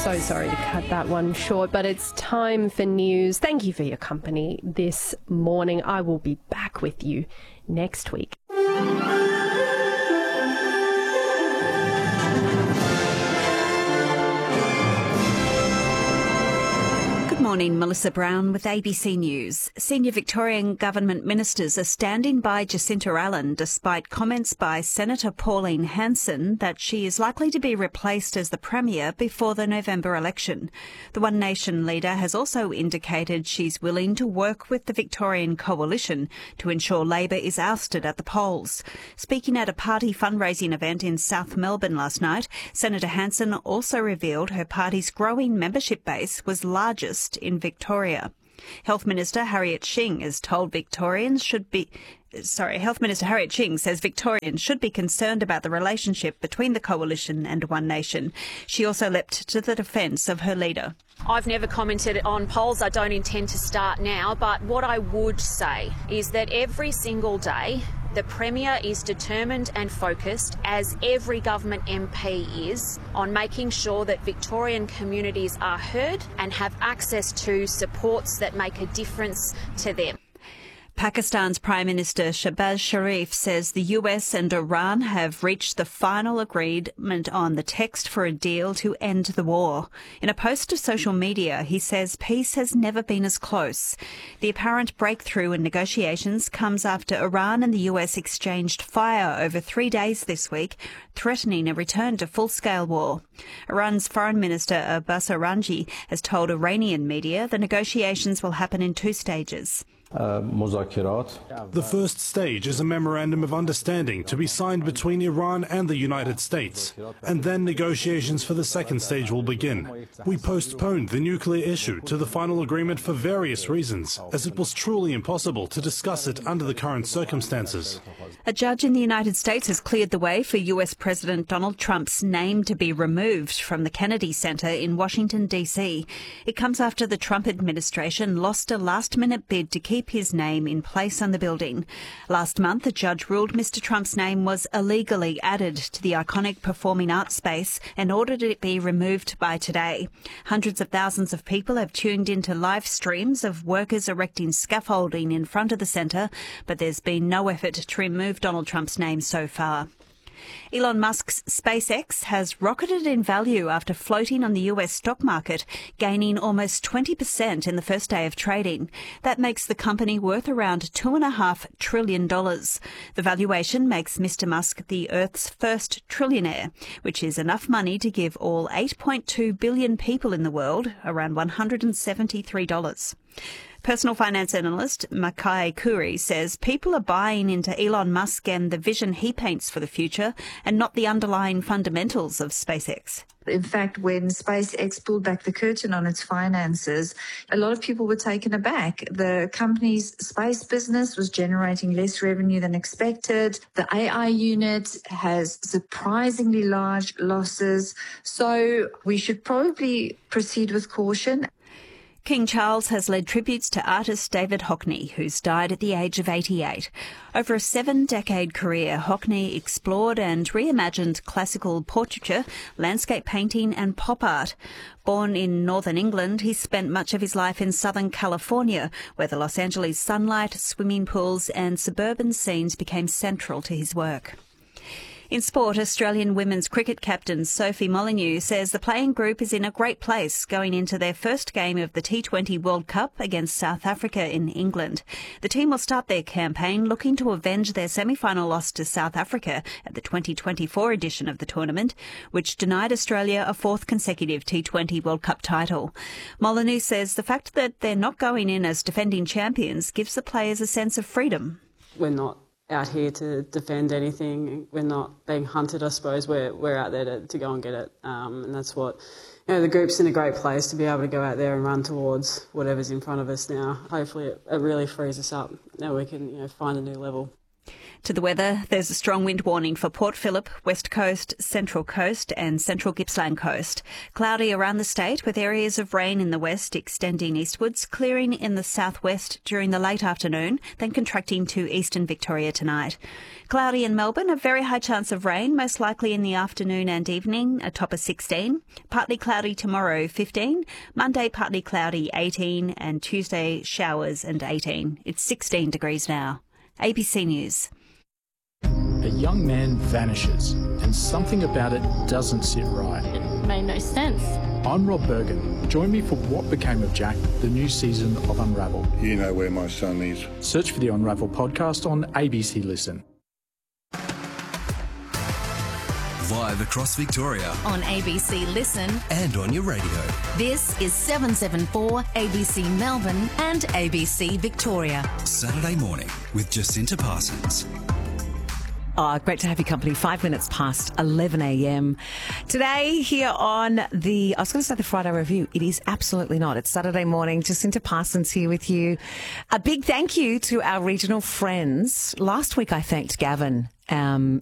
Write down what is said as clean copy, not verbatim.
So sorry to cut that one short, but it's time for news. Thank you for your company this morning. I will be back with you next week. Good morning, Melissa Brown with ABC News. Senior Victorian government ministers are standing by Jacinta Allen despite comments by Senator Pauline Hanson that she is likely to be replaced as the Premier before the November election. The One Nation leader has also indicated she's willing to work with the Victorian coalition to ensure Labor is ousted at the polls. Speaking at a party fundraising event in South Melbourne last night, Senator Hanson also revealed her party's growing membership base was largest in Victoria. Health Minister Harriet Shing has told Health Minister Harriet Shing says Victorians should be concerned about the relationship between the coalition and One Nation. She also leapt to the defence of her leader. I've never commented on polls. I don't intend to start now, but what I would say is that every single day the Premier is determined and focused, as every government MP is, on making sure that Victorian communities are heard and have access to supports that make a difference to them. Pakistan's Prime Minister Shehbaz Sharif says the US and Iran have reached the final agreement on the text for a deal to end the war. In a post to social media, he says peace has never been as close. The apparent breakthrough in negotiations comes after Iran and the US exchanged fire over 3 days this week, threatening a return to full-scale war. Iran's Foreign Minister Abbas Araghchi has told Iranian media the negotiations will happen in 2 stages. The first stage is a memorandum of understanding to be signed between Iran and the United States, and then negotiations for the second stage will begin. We postponed the nuclear issue to the final agreement for various reasons, as it was truly impossible to discuss it under the current circumstances. A judge in the United States has cleared the way for US President Donald Trump's name to be removed from the Kennedy Center in Washington, D.C. It comes after the Trump administration lost a last-minute bid to keep his name in place on the building. Last month, a judge ruled Mr. Trump's name was illegally added to the iconic performing arts space and ordered it be removed by today. Hundreds of thousands of people have tuned into live streams of workers erecting scaffolding in front of the centre, but there's been no effort to remove Donald Trump's name so far. Elon Musk's SpaceX has rocketed in value after floating on the US stock market, gaining almost 20% in the first day of trading. That makes the company worth around $2.5 trillion. The valuation makes Mr. Musk the Earth's first trillionaire, which is enough money to give all 8.2 billion people in the world around $173. Personal finance analyst Mackay Khoury says people are buying into Elon Musk and the vision he paints for the future and not the underlying fundamentals of SpaceX. In fact, when SpaceX pulled back the curtain on its finances, a lot of people were taken aback. The company's space business was generating less revenue than expected. The AI unit has surprisingly large losses. So we should probably proceed with caution. King Charles has led tributes to artist David Hockney, who's died at the age of 88. Over a 7-decade career, Hockney explored and reimagined classical portraiture, landscape painting and pop art. Born in northern England, he spent much of his life in Southern California, where the Los Angeles sunlight, swimming pools and suburban scenes became central to his work. In sport, Australian women's cricket captain Sophie Molyneux says the playing group is in a great place going into their first game of the T20 World Cup against South Africa in England. The team will start their campaign looking to avenge their semi-final loss to South Africa at the 2024 edition of the tournament, which denied Australia a 4th consecutive T20 World Cup title. Molyneux says the fact that they're not going in as defending champions gives the players a sense of freedom. We're not out here to defend anything. We're not being hunted, I suppose. We're out there to go and get it. And that's what, the group's in a great place to be able to go out there and run towards whatever's in front of us now. Hopefully it really frees us up. Now we can, find a new level. To the weather, there's a strong wind warning for Port Phillip, West Coast, Central Coast and Central Gippsland Coast. Cloudy around the state with areas of rain in the west extending eastwards, clearing in the southwest during the late afternoon, then contracting to eastern Victoria tonight. Cloudy in Melbourne, a very high chance of rain, most likely in the afternoon and evening, a top of 16. Partly cloudy tomorrow, 15. Monday, partly cloudy, 18. And Tuesday, showers and 18. It's 16 degrees now. ABC News. A young man vanishes and something about it doesn't sit right. It made no sense. I'm Rob Bergen. Join me for What Became of Jack, the new season of Unravel. You know where my son is. Search for the Unravel podcast on ABC Listen. Live across Victoria. On ABC Listen. And on your radio. This is 774 ABC Melbourne and ABC Victoria. Saturday morning with Jacinta Parsons. Oh, great to have your company. 5 minutes past 11 a.m. Today here on I was going to say the Friday Review. It is absolutely not. It's Saturday morning. Jacinta Parsons here with you. A big thank you to our regional friends. Last week I thanked Gavin